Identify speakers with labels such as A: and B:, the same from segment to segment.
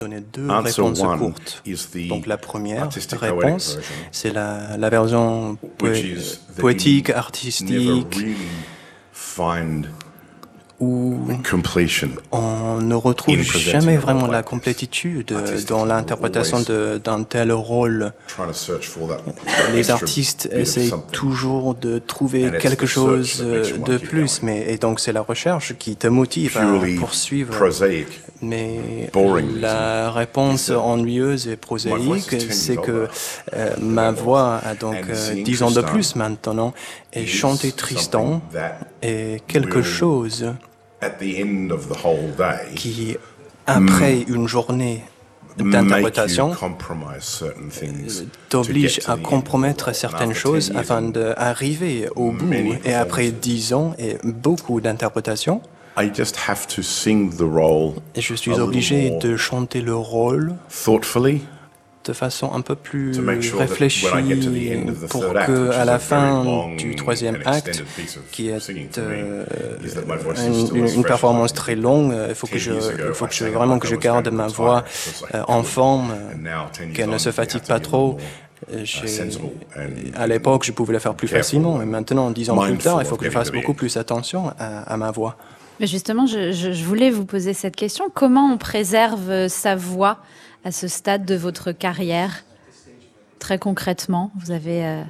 A: Donner deux
B: Answer
A: réponses
B: one
A: courtes.
B: is the
A: Donc la première
B: artistic poetic
A: réponse,
B: version,
A: c'est la version
B: which is that
A: poétique,
B: you
A: artistique,
B: never really find
A: où
B: completion.
A: on ne retrouve
B: in presenting
A: jamais
B: a role
A: vraiment la
B: like this.
A: complétude
B: Artistically,
A: dans
B: we're
A: l'interprétation
B: always
A: d'un tel rôle.
B: Trying to search for that
A: Les
B: extra
A: artistes
B: bit of
A: essayent
B: something.
A: toujours de trouver
B: And it's
A: quelque
B: the
A: chose
B: search that makes you
A: de
B: want to keep
A: plus,
B: going.
A: et donc c'est la recherche qui te motive à
B: Purely
A: poursuivre.
B: prosaic,
A: Mais
B: boring
A: la réponse
B: is that
A: ennuyeuse et
B: my voice
A: prosaïque,
B: is 10
A: c'est
B: years
A: que
B: older
A: ma
B: than I was.
A: voix a donc
B: And singing
A: 10 ans de
B: Tristan
A: plus maintenant, et
B: is
A: chanter Tristan
B: something that
A: est quelque
B: will,
A: chose
B: at the end of the whole day,
A: qui, après une journée
B: make you
A: d'interprétation,
B: compromise certain things
A: t'oblige
B: to get to
A: à
B: the end of the
A: compromettre
B: role. And
A: certaines
B: after 10
A: choses
B: years
A: afin
B: and
A: d'arriver au bout.
B: many
A: Et après
B: performances,
A: 10 ans et beaucoup d'interprétations,
B: I just have to sing the role
A: je
B: a
A: suis
B: little
A: obligé
B: more
A: de chanter le rôle
B: thoughtfully
A: de façon un peu plus
B: to make sure that
A: réfléchie
B: when I get to the end of the
A: pour
B: third act,
A: que
B: which
A: à
B: is
A: la
B: a very
A: fin
B: long
A: du troisième
B: and
A: acte,
B: extended piece of
A: qui est
B: singing for me, is that my voice is still
A: une
B: as fresh
A: performance
B: as
A: très longue, il faut que
B: 10 years ago, I sang it
A: vraiment
B: like
A: que
B: I
A: je
B: was
A: garde
B: going to
A: ma
B: retire
A: voix
B: because I
A: en
B: couldn't.
A: forme,
B: And now, 10 years
A: qu'elle ne
B: on,
A: se
B: you
A: fatigue
B: have to
A: pas
B: be a
A: trop.
B: little more, sensible and
A: À l'époque, je pouvais le faire plus
B: careful
A: facilement,
B: and
A: mais maintenant, 10 ans plus
B: mindful
A: tard, il faut
B: of
A: que je
B: getting
A: fasse
B: to the
A: beaucoup
B: end.
A: plus attention à ma voix.
C: Mais justement, je voulais vous poser cette question. Comment on préserve sa voix à ce stade de votre carrière? Très concrètement, vous avez...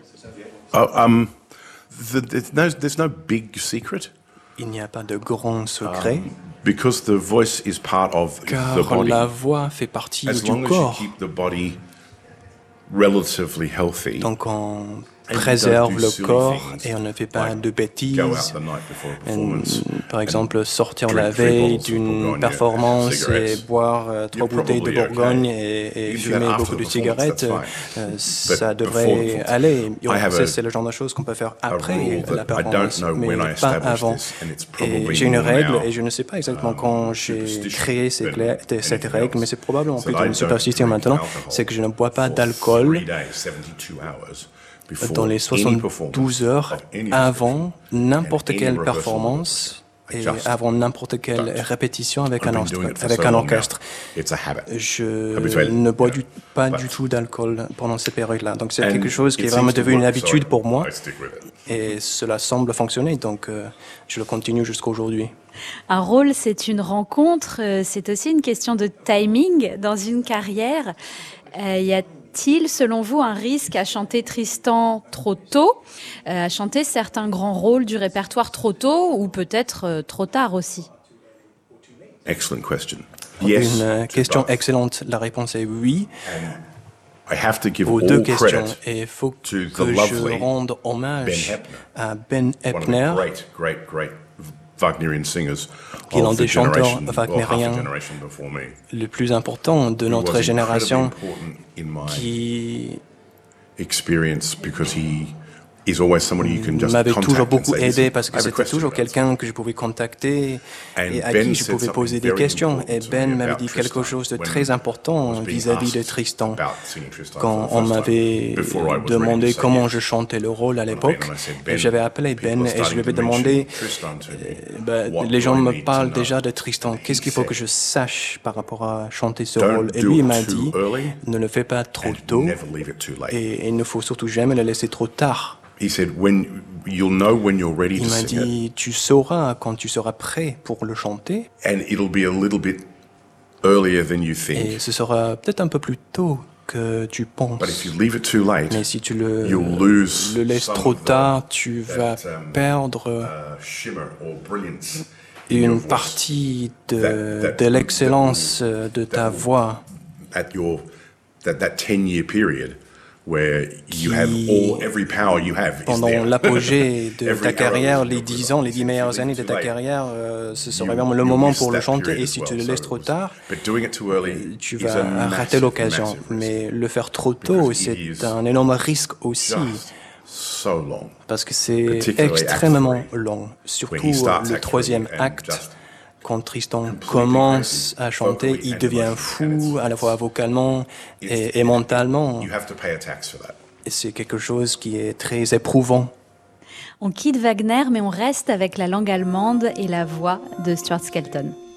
B: There's no big secret
A: Il n'y a pas de grand secret,
B: because the voice is part of the
A: car
B: body.
A: la voix fait partie
B: As
A: du
B: long as you
A: corps.
B: keep the body relatively healthy,
A: Donc on
B: and you
A: préserve
B: don't do
A: le
B: silly
A: corps
B: things
A: et on ne fait pas
B: like
A: de
B: go out
A: bêtises.
B: the night before a performance,
A: Par exemple, sortir la
B: drink 3
A: veille
B: bottles of
A: d'une
B: Bourgogne,
A: performance et
B: cigarettes,
A: boire 3
B: you're
A: bouteilles de
B: probably
A: Bourgogne
B: okay.
A: et
B: You can do
A: fumer
B: that
A: beaucoup
B: after
A: de
B: the
A: cigarettes,
B: performance,
A: ça
B: But before the
A: devrait
B: performance,
A: aller.
B: I have
A: C'est le genre de choses qu'on peut faire après
B: rule
A: la
B: that I don't
A: performance,
B: know
A: mais
B: when I
A: pas
B: established
A: avant.
B: this, and it's
A: Et
B: probably
A: j'ai une
B: more
A: règle,
B: now,
A: et je ne sais pas exactement quand j'ai
B: superstition
A: créé
B: than
A: cette
B: anything
A: règle, mais
B: else.
A: c'est probablement
B: So
A: plutôt
B: I
A: une
B: don't
A: superstition
B: drink
A: maintenant,
B: alcohol
A: c'est que je ne bois pas
B: for
A: d'alcool
B: 3 days, 72 hours before
A: dans les
B: any
A: 72
B: performance
A: heures
B: of any
A: avant
B: description
A: n'importe
B: and any
A: quelle
B: rehearsal
A: performance
B: I
A: et
B: just
A: avant n'importe quelle
B: don't.
A: répétition avec
B: I've
A: un
B: been doing it for
A: avec
B: so
A: un
B: long
A: orchestre.
B: now. It's a habit.
A: Je
B: Habituel.
A: ne bois pas
B: But
A: du tout d'alcool pendant cette période-là. Donc c'est
B: And
A: quelque chose qui
B: it
A: est vraiment
B: seems to
A: devenu une
B: work,
A: habitude
B: so
A: pour moi
B: I stick with it.
A: et cela semble fonctionner. Donc je le continue jusqu'à aujourd'hui.
C: Un rôle, c'est une rencontre, c'est aussi une question de timing dans une carrière. Y a-t-il, selon vous, un risque à chanter Tristan trop tôt, à chanter certains grands rôles du répertoire trop tôt ou peut-être trop tard aussi?
B: Excellent question. Yes,
A: Une
B: to
A: question
B: both.
A: excellente. La réponse est oui
B: I have to give
A: aux
B: all
A: deux questions.
B: credit
A: Et il faut
B: to the
A: que je
B: lovely
A: rende hommage
B: Ben Heppner,
A: à Ben
B: one of
A: Heppner,
B: the great Wagnerian singers
A: qui est l'un
B: of the
A: des chanteurs
B: generation, or half a
A: wagnériens
B: generation before me.
A: le plus important de
B: He
A: notre
B: was
A: génération,
B: incredibly important in my
A: qui
B: experience because he is always somebody you can just
A: m'avait toujours
B: contact and
A: beaucoup
B: say,
A: aidé
B: "Listen,
A: parce que
B: I have a
A: c'était
B: question
A: toujours
B: about
A: quelqu'un que je pouvais contacter
B: And
A: et à
B: Ben
A: qui je
B: said
A: pouvez
B: something
A: poser des
B: very
A: questions.
B: important
A: Et
B: to
A: Ben
B: me
A: m'avait
B: about
A: dit quelque
B: Tristan
A: chose de
B: when
A: très
B: I
A: important
B: was being
A: vis-à-vis de
B: asked
A: Tristan.
B: about singing Tristan
A: Quand
B: for
A: on
B: the first
A: m'avait
B: time, before I was ready
A: demandé
B: to say
A: comment
B: yes.
A: je chantais le rôle à l'époque,
B: I said, Ben,
A: j'avais appelé
B: people
A: Ben
B: are
A: et je lui
B: starting
A: avais
B: to mention
A: demandé,
B: Tristan to me.
A: ben,
B: What
A: les gens
B: do I
A: me
B: need to
A: parlent
B: know?
A: déjà de Tristan,
B: And
A: qu'est-ce
B: he
A: qu'il faut que
B: said,
A: je sache par rapport à chanter ce
B: "Don't
A: rôle? Et
B: do
A: lui, il
B: it
A: m'a
B: too
A: dit,
B: early
A: ne le fais pas trop
B: and
A: tôt
B: never leave it too late."
A: et il ne faut surtout jamais le laisser trop tard.
B: He said, "You'll know when you're ready
A: Il
B: to
A: m'a
B: sing it,
A: dit, tu sauras quand tu seras prêt pour le chanter
B: and it'll be a little bit earlier than you
A: et
B: think.
A: ce sera peut-être un peu plus tôt que tu penses.
B: But if you leave it too late,
A: Mais si tu
B: you'll lose
A: le laisses
B: some
A: trop
B: of the-
A: tard, tu vas
B: that,
A: perdre
B: shimmer or brilliance in your
A: une
B: voice
A: partie
B: that-
A: de l'excellence de ta voix
B: at that 10-year period where you have
A: qui,
B: every power you have is
A: pendant
B: there.
A: l'apogée de
B: Every
A: ta carrière,
B: arrow is in
A: les
B: your
A: 10
B: quiver.
A: ans, les 10
B: If you
A: meilleures
B: leave
A: années
B: it
A: de
B: too
A: ta
B: late,
A: carrière, ce serait
B: you-
A: vraiment le
B: you'll
A: moment
B: miss
A: pour le
B: that
A: chanter.
B: period
A: Et
B: as
A: si
B: well.
A: tu le
B: So
A: laisses
B: it
A: trop
B: was-
A: tard,
B: but doing it too early
A: tu
B: is a
A: vas rater
B: massive,
A: l'occasion.
B: massive risk.
A: Mais le faire trop tôt,
B: Because it is
A: c'est un énorme risque aussi.
B: Just so long.
A: Parce que c'est
B: Particularly
A: extrêmement
B: act three,
A: long. Surtout
B: when he starts
A: le
B: act
A: troisième
B: three and
A: acte,
B: just
A: quand Tristan
B: completely
A: commence
B: crazy,
A: à chanter,
B: vocally
A: il
B: and
A: devient
B: emotionally, and
A: fou,
B: it's-
A: à la fois vocalement et mentalement.
B: You have to pay a tax for that.
A: Et c'est quelque chose qui est très éprouvant.
C: On quitte Wagner, mais on reste avec la langue allemande et la voix de Stuart Skelton.